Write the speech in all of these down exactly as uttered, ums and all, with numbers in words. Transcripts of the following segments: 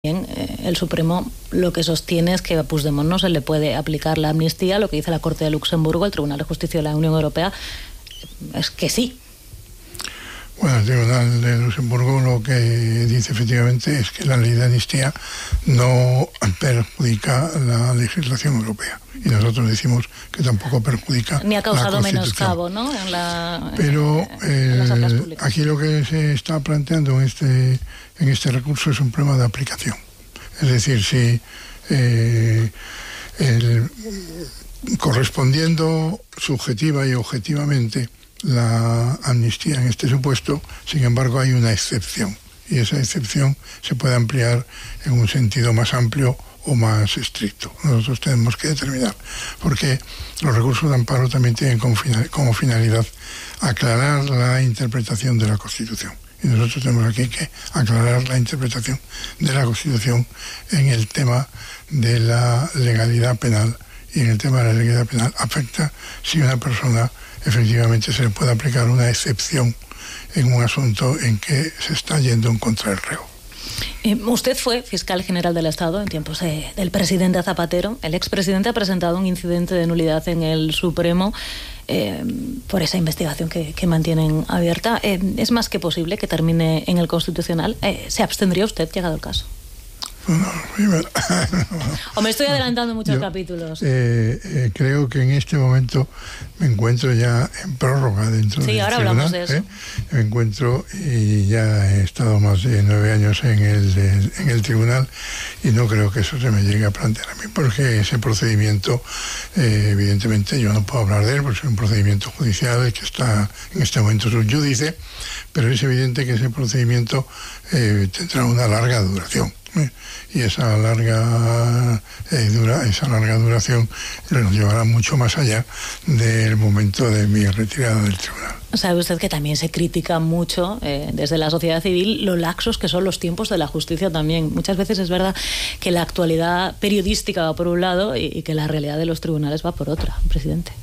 Bien, eh, el Supremo lo que sostiene es que a Puigdemont no se le puede aplicar la amnistía. Lo que dice la Corte de Luxemburgo, el Tribunal de Justicia de la Unión Europea, es que sí. Bueno, el Tribunal de Luxemburgo lo que dice efectivamente es que la ley de amnistía no perjudica la legislación europea. Y nosotros decimos que tampoco perjudica ni ha causado la Constitución. menoscabo, ¿no? En la, Pero en las arcas eh, públicas. Aquí lo que se está planteando en este, en este recurso es un problema de aplicación. Es decir, si eh, el, correspondiendo subjetiva y objetivamente la amnistía en este supuesto, sin embargo hay una excepción, y esa excepción se puede ampliar en un sentido más amplio o más estricto. Nosotros tenemos que determinar, porque los recursos de amparo también tienen como finalidad aclarar la interpretación de la Constitución, y nosotros tenemos aquí que aclarar la interpretación de la Constitución en el tema de la legalidad penal, y en el tema de la legalidad penal afecta si una persona efectivamente se le puede aplicar una excepción en un asunto en que se está yendo en contra del reo. Eh, usted fue fiscal general del Estado en tiempos de, del presidente Zapatero. El expresidente ha presentado un incidente de nulidad en el Supremo eh, por esa investigación que, que mantienen abierta. Eh, ¿Es más que posible que termine en el Constitucional? Eh, ¿Se abstendría usted, llegado el caso? No, primero, o me estoy adelantando muchos yo, capítulos. Eh, eh, creo que en este momento me encuentro ya en prórroga dentro sí, del ahora tribunal, hablamos de eso. ¿eh? Me encuentro y ya he estado más de nueve años en el, de, en el tribunal, y no creo que eso se me llegue a plantear a mí, porque ese procedimiento, eh, evidentemente yo no puedo hablar de él, porque es un procedimiento judicial que está en este momento sub judice, pero es evidente que ese procedimiento eh, tendrá una larga duración. Y esa larga eh, dura, esa larga duración nos llevará mucho más allá del momento de mi retirada del tribunal. Sabe usted que también se critica mucho eh, desde la sociedad civil lo laxos que son los tiempos de la justicia también. Muchas veces es verdad que la actualidad periodística va por un lado y, y que la realidad de los tribunales va por otra, presidente.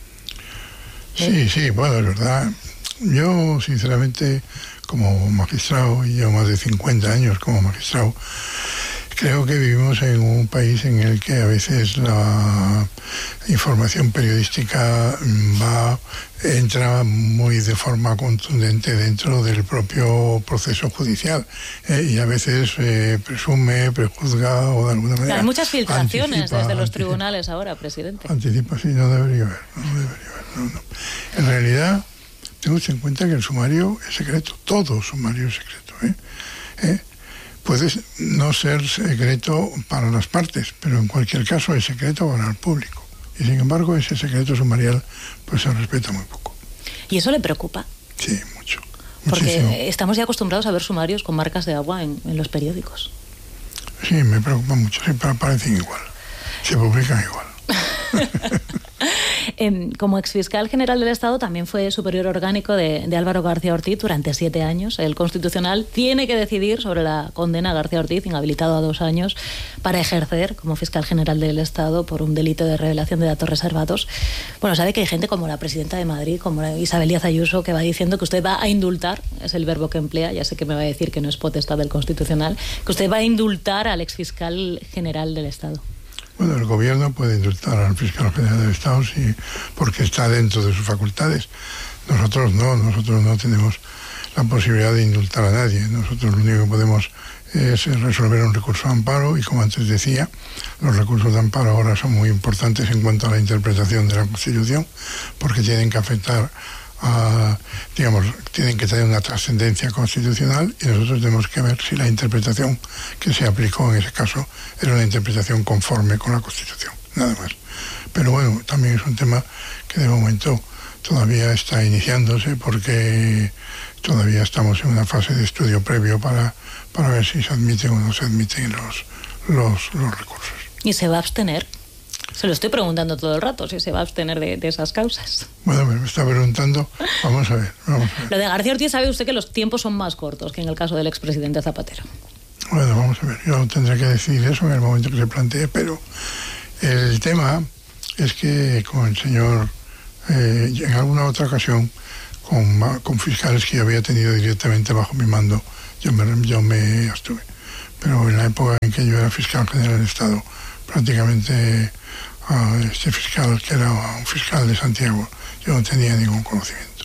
¿Eh? Sí, sí, bueno, es verdad. Yo, sinceramente, como magistrado, y llevo más de cincuenta años como magistrado, creo que vivimos en un país en el que a veces la información periodística va, entra muy de forma contundente dentro del propio proceso judicial, eh, y a veces eh, presume, prejuzga o de alguna manera hay muchas filtraciones anticipa, desde los anticipa, tribunales ahora, presidente. Anticipa, sí, no debería haber, no debería haber, no, no. En realidad, tengo en cuenta que el sumario es secreto, todo sumario es secreto. ¿eh? ¿Eh? Puede no ser secreto para las partes, pero en cualquier caso es secreto para el público. Y sin embargo, ese secreto sumarial pues se respeta muy poco. ¿Y eso le preocupa? Sí, mucho. Porque muchísimo. Estamos ya acostumbrados a ver sumarios con marcas de agua en, en los periódicos. Sí, me preocupa mucho, siempre aparecen igual, se publican igual. Eh, como exfiscal general del Estado también fue superior orgánico de, de Álvaro García Ortiz durante siete años. El Constitucional tiene que decidir sobre la condena a García Ortiz, inhabilitado a dos años, para ejercer como fiscal general del Estado por un delito de revelación de datos reservados. Bueno, sabe que hay gente como la presidenta de Madrid, como Isabel Díaz Ayuso, que va diciendo que usted va a indultar, es el verbo que emplea, ya sé que me va a decir que no es potestad del Constitucional, que usted va a indultar al exfiscal general del Estado. Bueno, el gobierno puede indultar al fiscal general del Estado sí, porque está dentro de sus facultades. Nosotros no, nosotros no tenemos la posibilidad de indultar a nadie. Nosotros lo único que podemos es resolver un recurso de amparo, y como antes decía, los recursos de amparo ahora son muy importantes en cuanto a la interpretación de la Constitución, porque tienen que afectar a, digamos, tienen que tener una trascendencia constitucional, y nosotros tenemos que ver si la interpretación que se aplicó en ese caso era una interpretación conforme con la Constitución, nada más. Pero bueno, también es un tema que de momento todavía está iniciándose, porque todavía estamos en una fase de estudio previo para, para ver si se admiten o no se admiten los, los, los recursos. ¿Y se va a abstener? Se lo estoy preguntando todo el rato, si se va a abstener de, de esas causas. Bueno, me está preguntando, vamos a ver, vamos a ver. Lo de García Ortiz, sabe usted que los tiempos son más cortos que en el caso del expresidente Zapatero. Bueno, vamos a ver, yo tendré que decidir eso en el momento que se plantee, pero el tema es que con el señor, eh, en alguna otra ocasión, con, con fiscales que yo había tenido directamente bajo mi mando, yo me, yo me abstuve. pero en la época en que yo era fiscal general del Estado, prácticamente a este fiscal, que era un fiscal de Santiago, yo no tenía ningún conocimiento,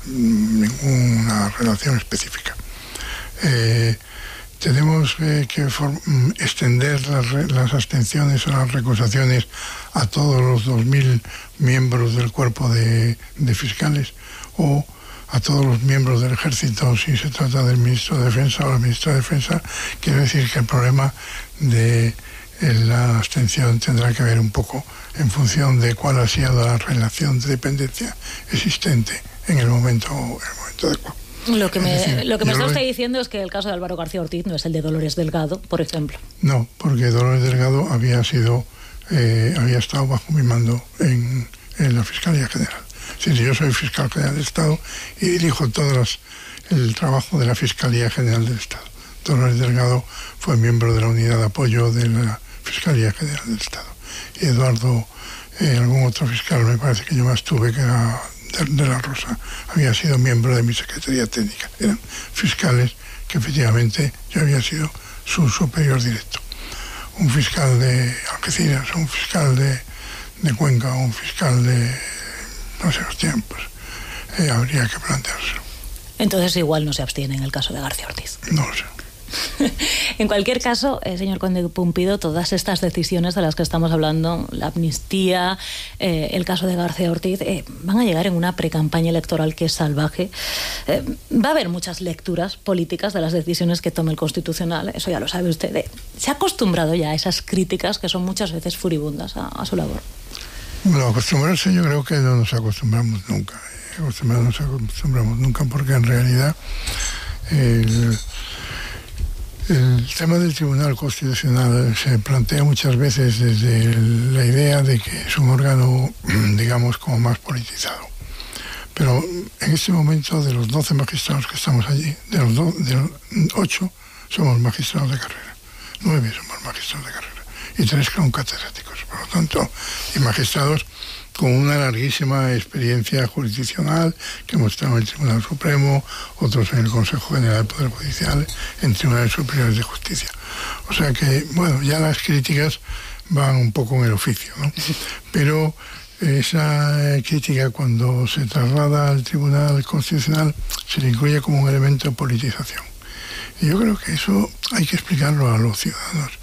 ninguna relación específica. Eh, tenemos eh, que extender las, las abstenciones o las recusaciones a todos los dos mil miembros del cuerpo de, de fiscales, o a todos los miembros del ejército si se trata del ministro de Defensa o la ministra de Defensa. Quiero decir que el problema de la abstención tendrá que ver un poco en función de cuál ha sido la relación de dependencia existente en el momento, en el momento adecuado. Lo que me, decir, lo que me está lo... usted diciendo es que el caso de Álvaro García Ortiz no es el de Dolores Delgado, por ejemplo. No, porque Dolores Delgado había sido, eh, había estado bajo mi mando en, en la Fiscalía General. Es decir, yo soy fiscal general del Estado y dirijo todo las, el trabajo de la Fiscalía General del Estado. Dolores Delgado fue miembro de la unidad de apoyo de la Fiscalía General del Estado. Y Eduardo, eh, algún otro fiscal, me parece que yo más tuve, que era de, de la Rosa, había sido miembro de mi Secretaría Técnica. Eran fiscales que efectivamente yo había sido su superior directo. Un fiscal de Algeciras, un fiscal de, de Cuenca, un fiscal de, no sé, los tiempos, eh, habría que planteárselo. Entonces igual no se abstiene en el caso de García Ortiz. No lo sé. En cualquier caso, eh, señor Conde Pumpido, todas estas decisiones de las que estamos hablando, la amnistía, eh, el caso de García Ortiz, eh, van a llegar en una precampaña electoral que es salvaje. Eh, va a haber muchas lecturas políticas de las decisiones que tome el Constitucional, eso ya lo sabe usted. Eh, ¿Se ha acostumbrado ya a esas críticas que son muchas veces furibundas a, a su labor? Bueno, acostumbrarse yo creo que no nos acostumbramos nunca. Eh, acostumbrarnos no nos acostumbramos nunca porque en realidad el... El tema del Tribunal Constitucional se plantea muchas veces desde la idea de que es un órgano, digamos, como más politizado. Pero en este momento, de los doce magistrados que estamos allí, de los, do, de los ocho somos magistrados de carrera, nueve somos magistrados de carrera y tres son catedráticos. Por lo tanto, y magistrados con una larguísima experiencia jurisdiccional que hemos estado en el Tribunal Supremo, otros en el Consejo General del Poder Judicial, en Tribunales Superiores de Justicia. O sea que, bueno, ya las críticas van un poco en el oficio, ¿no? Pero esa crítica, cuando se traslada al Tribunal Constitucional, se le incluye como un elemento de politización. Y yo creo que eso hay que explicarlo a los ciudadanos.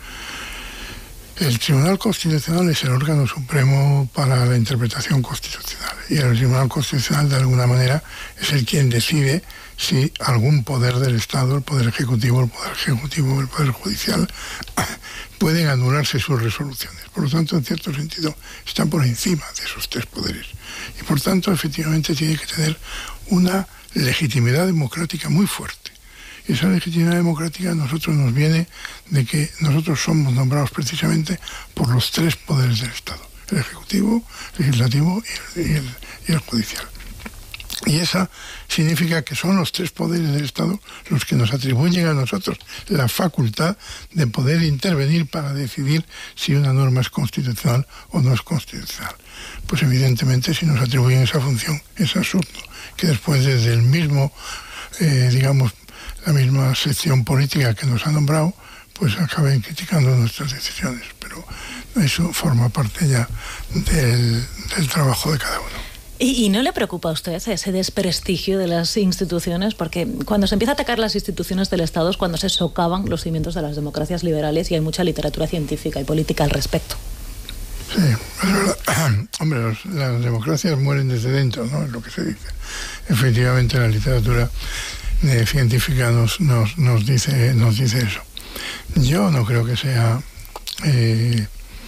El Tribunal Constitucional es el órgano supremo para la interpretación constitucional y el Tribunal Constitucional de alguna manera es el quien decide si algún poder del Estado, el Poder Ejecutivo, el Poder Ejecutivo, el Poder Judicial, pueden anularse sus resoluciones. Por lo tanto, en cierto sentido, está por encima de esos tres poderes y por tanto, efectivamente, tiene que tener una legitimidad democrática muy fuerte. Y esa legitimidad democrática a nosotros nos viene de que nosotros somos nombrados precisamente por los tres poderes del Estado, el Ejecutivo, el Legislativo y el, y el, y el Judicial. Y esa significa que son los tres poderes del Estado los que nos atribuyen a nosotros la facultad de poder intervenir para decidir si una norma es constitucional o no es constitucional. Pues evidentemente, si nos atribuyen esa función, es absurdo que después desde el mismo, eh, digamos, la misma sección política que nos ha nombrado, pues acaben criticando nuestras decisiones. Pero eso forma parte ya del, del trabajo de cada uno. ¿Y, ¿Y no le preocupa a usted ese desprestigio de las instituciones? Porque cuando se empieza a atacar las instituciones del Estado es cuando se socavan los cimientos de las democracias liberales y hay mucha literatura científica y política al respecto. Sí, es verdad. Hombre, los, las democracias mueren desde dentro, ¿no? Es lo que se dice. Efectivamente, la literatura eh, científica nos, nos, nos, dice, nos dice eso. Yo no creo que sea... Eh,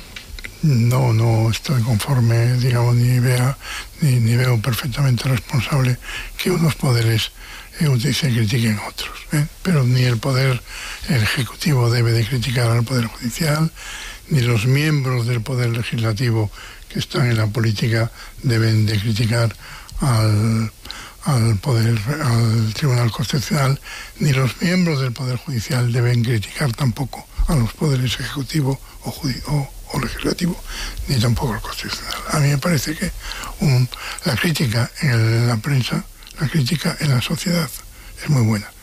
no, no estoy conforme, digamos, ni vea, ni, ni veo perfectamente responsable que unos poderes eh, se critiquen a otros, ¿eh? Pero ni el poder el ejecutivo debe de criticar al poder judicial, ni los miembros del poder legislativo que están en la política deben de criticar al, al poder, al Tribunal Constitucional, ni los miembros del poder judicial deben criticar tampoco a los poderes ejecutivo o judicial o legislativo, ni tampoco el constitucional. A mí me parece que un, la crítica en, el, en la prensa, la crítica en la sociedad es muy buena.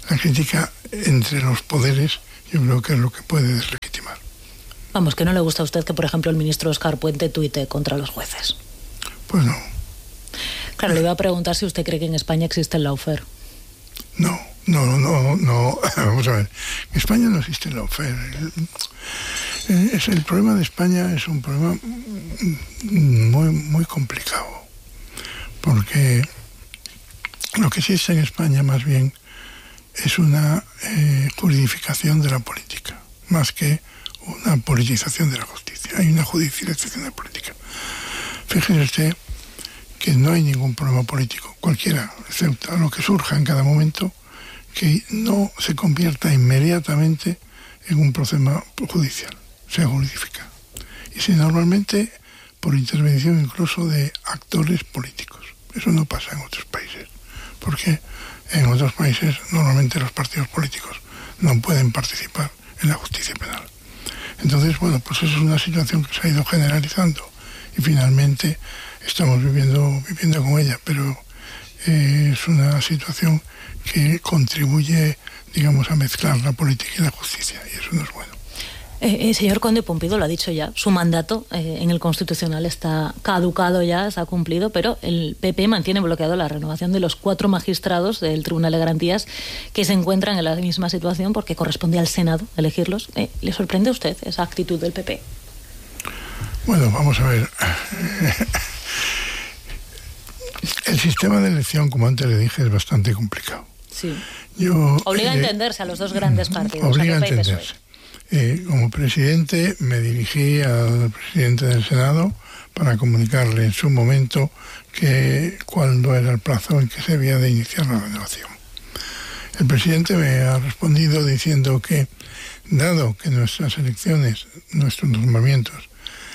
La crítica entre los poderes yo creo que es lo que puede deslegitimar. Vamos, que no le gusta a usted que, por ejemplo, el ministro Óscar Puente tuite contra los jueces. Pues no. Claro, le iba a preguntar si usted cree que en España existe el lawfare. No, no, no, no. Vamos a ver. En España no existe el lawfare. El, es, el problema de España es un problema muy, muy complicado. Porque lo que existe en España más bien es una eh, juridificación de la política, más que una politización de la justicia. Hay una judicialización de la política. Fíjese usted que no hay ningún problema político, cualquiera, excepto lo que surja en cada momento, que no se convierta inmediatamente en un problema judicial, sea jurídica. Y si normalmente por intervención incluso de actores políticos. Eso no pasa en otros países, porque en otros países normalmente los partidos políticos no pueden participar en la justicia penal. Entonces, bueno, pues eso es una situación que se ha ido generalizando y finalmente estamos viviendo, viviendo con ella, pero eh, es una situación que contribuye, digamos, a mezclar la política y la justicia, y eso no es bueno. Eh, eh, señor Conde, Pumpido lo ha dicho ya, su mandato eh, en el Constitucional está caducado ya, está cumplido, pero el P P mantiene bloqueado la renovación de los cuatro magistrados del Tribunal de Garantías que se encuentran en la misma situación porque corresponde al Senado elegirlos. Eh, ¿Le sorprende a usted esa actitud del P P? Bueno, vamos a ver. El sistema de elección, como antes le dije, es bastante complicado. Sí. Yo, obliga eh, a entenderse a los dos grandes partidos. Obliga a, a entenderse. Eh, como presidente me dirigí al presidente del Senado para comunicarle en su momento que cuándo era el plazo en que se había de iniciar la renovación. El presidente me ha respondido diciendo que, dado que nuestras elecciones, nuestros nombramientos,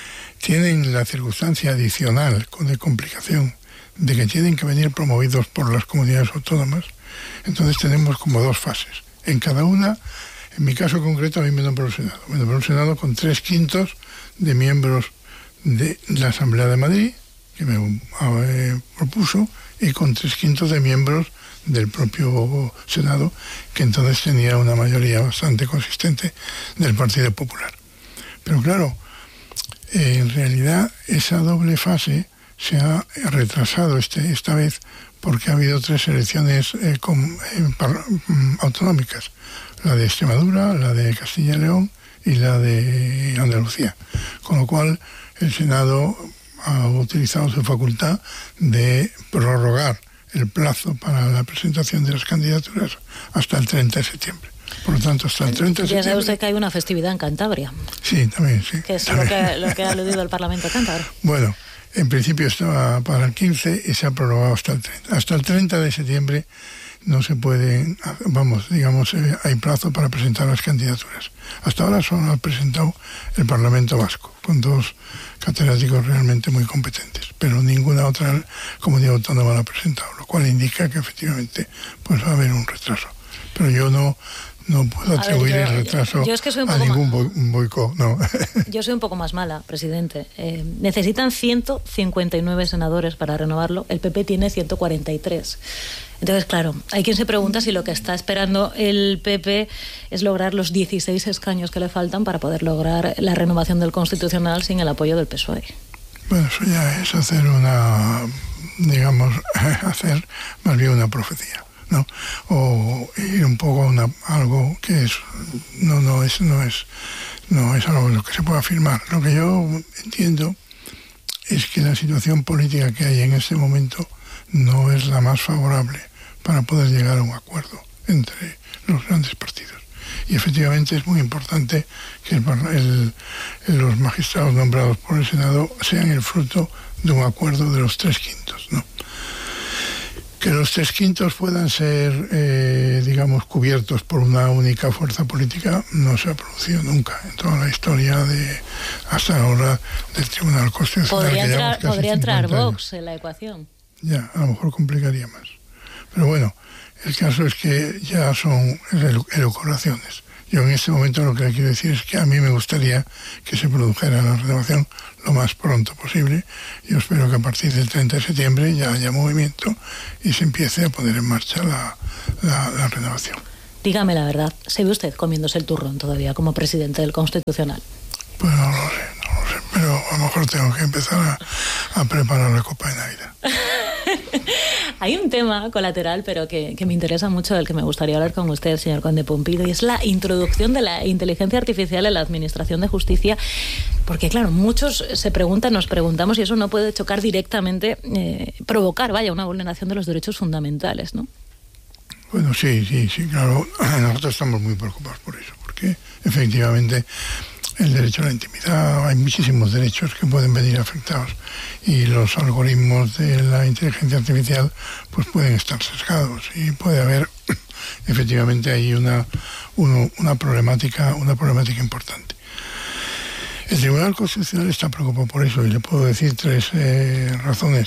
tienen la circunstancia adicional de complicación de que tienen que venir promovidos por las comunidades autónomas, entonces tenemos como dos fases. En cada una, en mi caso concreto, a mí me nombró el Senado. Me nombró el Senado con tres quintos de miembros de la Asamblea de Madrid, que me eh, propuso, y con tres quintos de miembros del propio Senado, que entonces tenía una mayoría bastante consistente del Partido Popular. Pero claro, eh, en realidad esa doble fase se ha retrasado este, esta vez porque ha habido tres elecciones eh, con, eh, par, autonómicas, la de Extremadura, la de Castilla y León y la de Andalucía, con lo cual el Senado ha utilizado su facultad de prorrogar el plazo para la presentación de las candidaturas hasta el treinta de septiembre. Por lo tanto, hasta el treinta de septiembre... Ya sabe usted que hay una festividad en Cantabria. Sí, también, sí. Que es también. Lo, que, lo que ha aludido el Parlamento cántabro. Bueno, en principio estaba para el quince y se ha prorrogado hasta el treinta. Hasta el treinta de septiembre no se puede, vamos, digamos, eh, hay plazo para presentar las candidaturas. Hasta ahora solo ha presentado el Parlamento Vasco, con dos catedráticos realmente muy competentes, pero ninguna otra comunidad autónoma la ha presentado, lo cual indica que efectivamente pues va a haber un retraso. Pero yo no... No puedo atribuir ver, yo, el retraso yo, yo es que soy un a ningún más, boicot, no. Yo soy un poco más mala, presidente. Eh, necesitan ciento cincuenta y nueve senadores para renovarlo. El P P tiene ciento cuarenta y tres. Entonces, claro, hay quien se pregunta si lo que está esperando el P P es lograr los dieciséis escaños que le faltan para poder lograr la renovación del Constitucional sin el apoyo del P S O E. Bueno, eso ya es hacer una, digamos, hacer más bien una profecía, ¿no? O ir un poco a una, algo que es no no es no es no es algo en lo que se puede afirmar. Lo que yo entiendo es que la situación política que hay en este momento no es la más favorable para poder llegar a un acuerdo entre los grandes partidos. Y efectivamente es muy importante que el, el, los magistrados nombrados por el Senado sean el fruto de un acuerdo de los tres quintos, ¿no? Que los tres quintos puedan ser, eh, digamos, cubiertos por una única fuerza política no se ha producido nunca en toda la historia de hasta ahora del Tribunal Constitucional. Podría entrar, podría entrar Vox en la ecuación. Ya, a lo mejor complicaría más. Pero bueno, el caso es que ya son elucubraciones. Yo en este momento lo que le quiero decir es que a mí me gustaría que se produjera la renovación lo más pronto posible. Yo espero que a partir del treinta de septiembre ya haya movimiento y se empiece a poner en marcha la, la, la renovación. Dígame la verdad, ¿se ve usted comiéndose el turrón todavía como presidente del Constitucional? Pues no lo sé, no lo sé, pero a lo mejor tengo que empezar a, a preparar la copa de Navidad. Hay un tema colateral, pero que, que me interesa mucho, del que me gustaría hablar con usted, señor Conde Pumpido, y es la introducción de la inteligencia artificial en la Administración de Justicia, porque claro, muchos se preguntan, nos preguntamos, y eso no puede chocar directamente, eh, provocar, vaya, una vulneración de los derechos fundamentales, ¿no? Bueno, sí, sí, sí, claro, nosotros estamos muy preocupados por eso, porque efectivamente el derecho a la intimidad, hay muchísimos derechos que pueden venir afectados y los algoritmos de la inteligencia artificial pues pueden estar sesgados y puede haber efectivamente ahí una, uno, una problemática, una problemática importante. El Tribunal Constitucional está preocupado por eso y le puedo decir tres eh, razones.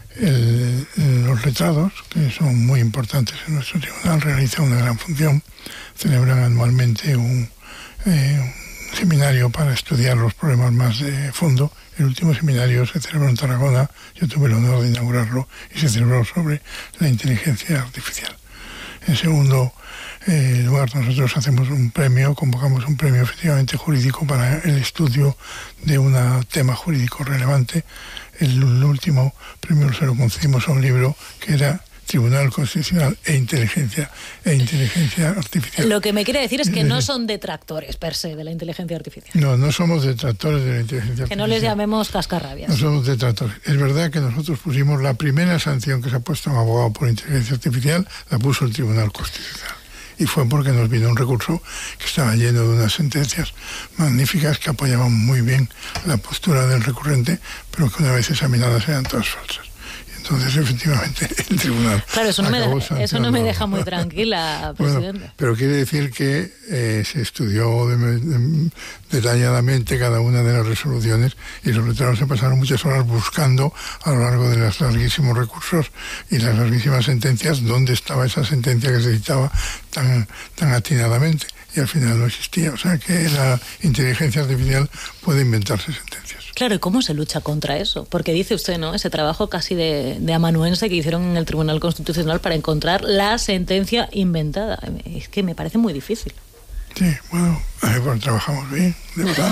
El, los letrados, que son muy importantes en nuestro tribunal, realizan una gran función, celebran anualmente un, eh, un seminario para estudiar los problemas más de fondo. El último seminario se celebró en Tarragona, yo tuve el honor de inaugurarlo, y se celebró sobre la inteligencia artificial. En segundo eh, lugar, nosotros hacemos un premio, convocamos un premio efectivamente jurídico para el estudio de un tema jurídico relevante. El, el último premio se lo concedimos a un libro que era Tribunal Constitucional e Inteligencia e Inteligencia Artificial. Lo que me quiere decir es que no son detractores per se de la inteligencia artificial. No, no somos detractores de la inteligencia artificial. Que no les llamemos cascarrabias. No somos detractores. Es verdad que nosotros pusimos la primera sanción que se ha puesto a un abogado por inteligencia artificial, la puso el Tribunal Constitucional. Y fue porque nos vino un recurso que estaba lleno de unas sentencias magníficas que apoyaban muy bien la postura del recurrente, pero que una vez examinadas eran todas falsas. Entonces, efectivamente, el tribunal... Claro, eso no, me deja, eso no me deja muy tranquila, presidente. Bueno, pero quiere decir que eh, se estudió de, de, detalladamente cada una de las resoluciones y los letrados se pasaron muchas horas buscando a lo largo de los larguísimos recursos y las larguísimas sentencias dónde estaba esa sentencia que se citaba tan, tan atinadamente. Y al final no existía. O sea que la inteligencia artificial puede inventarse sentencias. Claro, ¿y cómo se lucha contra eso? Porque dice usted, ¿no?, ese trabajo casi de, de amanuense que hicieron en el Tribunal Constitucional para encontrar la sentencia inventada. Es que me parece muy difícil. Sí, bueno, pues trabajamos bien, de verdad.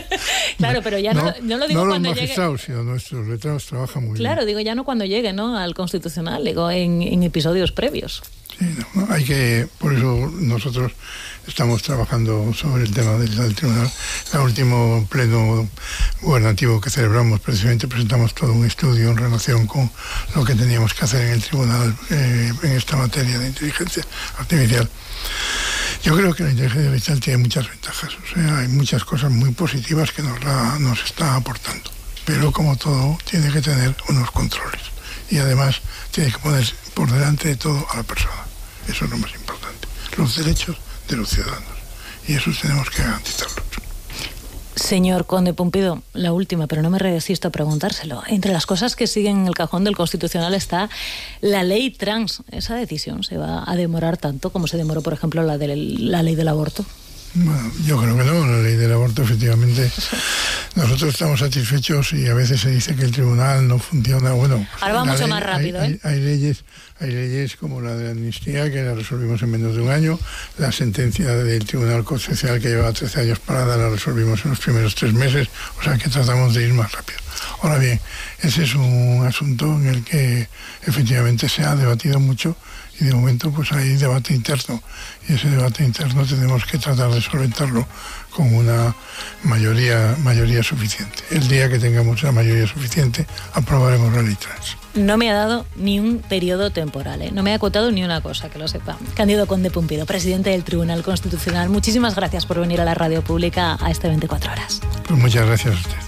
Claro, pero ya no, no, no lo digo no cuando los magistrados, llegue... sino nuestros letrados trabajan muy claro, bien. Claro, digo, ya no cuando llegue, ¿no?, al Constitucional, digo, en, en episodios previos. Sí, no, no, hay que, por eso nosotros estamos trabajando sobre el tema del, del tribunal. El último pleno gubernativo que celebramos, precisamente presentamos todo un estudio en relación con lo que teníamos que hacer en el tribunal eh, en esta materia de inteligencia artificial. Yo creo que la inteligencia artificial tiene muchas ventajas, o sea, hay muchas cosas muy positivas que nos, la, nos está aportando, pero como todo tiene que tener unos controles y además tiene que poner por delante de todo a la persona. Eso es lo más importante, los derechos de los ciudadanos, y eso tenemos que garantizarlos. Señor Conde Pumpido, la última, pero no me resisto a preguntárselo. Entre las cosas que siguen en el cajón del Constitucional está la ley trans. ¿Esa decisión se va a demorar tanto como se demoró, por ejemplo, la de la ley del aborto? Bueno, yo creo que no, la ley del aborto efectivamente. Nosotros estamos satisfechos y a veces se dice que el tribunal no funciona. Bueno, ahora va mucho ley, más rápido. Hay, ¿eh? hay, hay leyes, hay leyes como la de la amnistía que la resolvimos en menos de un año. La sentencia del Tribunal Constitucional que llevaba trece años parada la resolvimos en los primeros tres meses. O sea que tratamos de ir más rápido. Ahora bien, ese es un asunto en el que efectivamente se ha debatido mucho. Y de momento pues hay debate interno y ese debate interno tenemos que tratar de solventarlo con una mayoría mayoría suficiente. El día que tengamos la mayoría suficiente aprobaremos la ley trans. No me ha dado ni un periodo temporal, ¿eh? No me ha acotado ni una cosa, que lo sepa. Cándido Conde Pumpido, presidente del Tribunal Constitucional, muchísimas gracias por venir a la radio pública a este veinticuatro horas. Pues muchas gracias a usted.